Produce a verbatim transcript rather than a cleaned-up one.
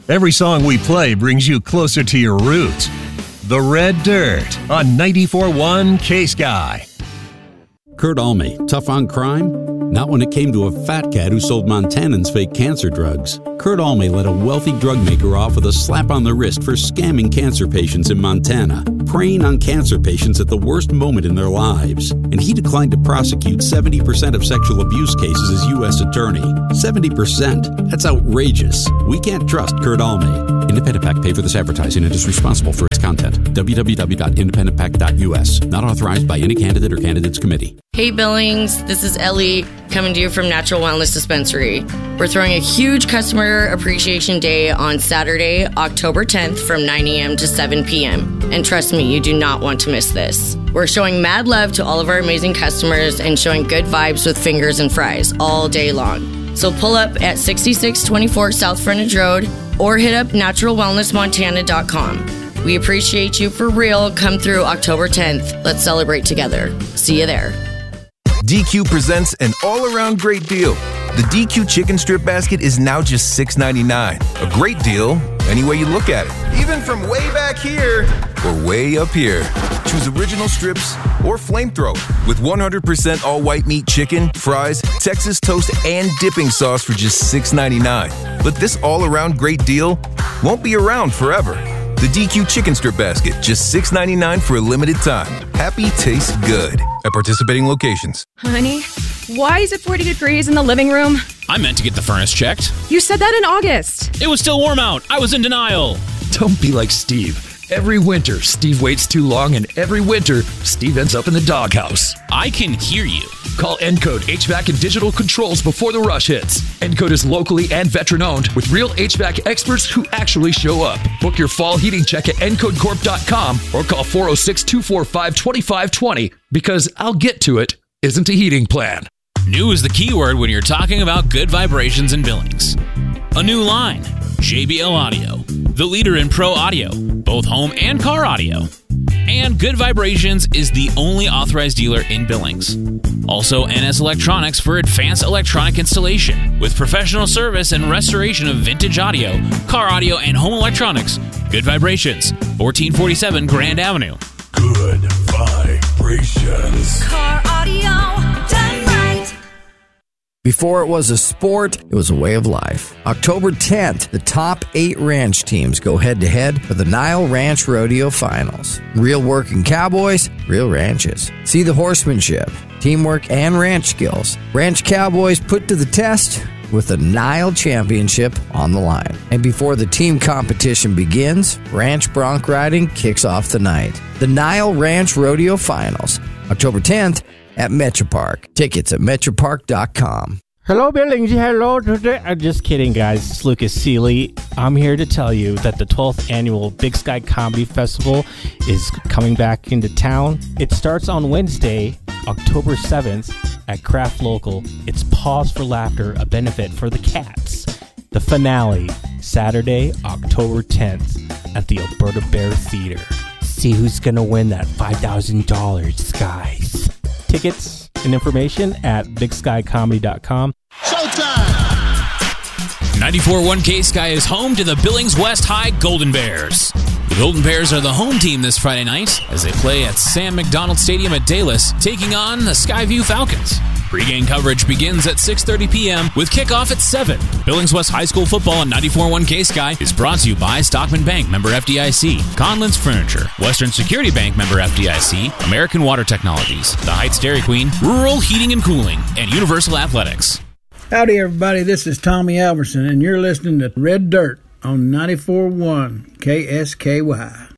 Every song we play brings you closer to your roots. The Red Dirt on ninety-four point one K-Sky. Kurt Alme, tough on crime? Not when it came to a fat cat who sold Montanans fake cancer drugs. Kurt Alme let a wealthy drug maker off with a slap on the wrist for scamming cancer patients in Montana, preying on cancer patients at the worst moment in their lives. And he declined to prosecute seventy percent of sexual abuse cases as U S attorney. seventy percent? That's outrageous. We can't trust Kurt Alme. Independent PAC paid for this advertising and is responsible for its content. w w w dot independent pac dot u s. Not authorized by any candidate or candidates committee. Hey Billings, this is Ellie coming to you from Natural Wellness Dispensary. We're throwing a huge customer appreciation day on Saturday, October tenth from nine a.m. to seven p.m. And trust me, you do not want to miss this. We're showing mad love to all of our amazing customers and showing good vibes with fingers and fries all day long. So pull up at sixty-six twenty-four South Frontage Road or hit up natural wellness montana dot com. We appreciate you for real. Come through October tenth. Let's celebrate together. See you there. D Q presents an all-around great deal. The D Q chicken strip basket is now just six ninety-nine. A great deal any way you look at it. Even from way back here or way up here. Choose original strips or flamethrower with one hundred percent all-white meat chicken, fries, Texas toast, and dipping sauce for just six ninety-nine. But this all-around great deal won't be around forever. The D Q chicken strip basket, just six ninety-nine for a limited time. Happy tastes good at participating locations. Honey, why is it forty degrees in the living room? I meant to get the furnace checked. You said that in August. It was still warm out. I was in denial. Don't be like Steve. Every winter, Steve waits too long, and every winter, Steve ends up in the doghouse. I can hear you. Call Encode H V A C and digital controls before the rush hits. Encode is locally and veteran-owned with real H V A C experts who actually show up. Book your fall heating check at encode corp dot com or call four oh six, two four five, two five two oh because I'll get to it isn't a heating plan. New is the keyword when you're talking about good vibrations in Billings. A new line, J B L Audio, the leader in pro audio, both home and car audio. And Good Vibrations is the only authorized dealer in Billings. Also, N S Electronics for advanced electronic installation. With professional service and restoration of vintage audio, car audio, and home electronics. Good Vibrations, fourteen forty-seven Grand Avenue. Good Vibrations. Car audio done right. Before it was a sport, it was a way of life. October tenth, the top eight ranch teams go head-to-head for the Nile Ranch Rodeo Finals. Real working cowboys, real ranches. See the horsemanship, teamwork, and ranch skills. Ranch cowboys put to the test with the Nile Championship on the line. And before the team competition begins, ranch bronc riding kicks off the night. The Nile Ranch Rodeo Finals, October tenth, at Metropark. Tickets at metro park dot com. Hello, Billings. Hello. Today. I'm just kidding, guys. It's Lucas Seeley. I'm here to tell you that the twelfth annual Big Sky Comedy Festival is coming back into town. It starts on Wednesday, October seventh at Craft Local. It's Pause for Laughter, a benefit for the cats. The finale, Saturday, October tenth at the Alberta Bear Theater. See who's going to win that five thousand dollars, guys. Tickets and information at big sky comedy dot com. Showtime! ninety-four point one K-Sky is home to the Billings West High Golden Bears. The Golden Bears are the home team this Friday night as they play at Sam McDonald Stadium at Dallas, taking on the Skyview Falcons. Pre-game coverage begins at six thirty p.m. with kickoff at seven. Billings West High School football on ninety-four point one K-Sky is brought to you by Stockman Bank, member F D I C, Conlins Furniture, Western Security Bank, member F D I C, American Water Technologies, The Heights Dairy Queen, Rural Heating and Cooling, and Universal Athletics. Howdy, everybody. This is Tommy Alverson, and you're listening to Red Dirt on ninety-four point one K S K Y.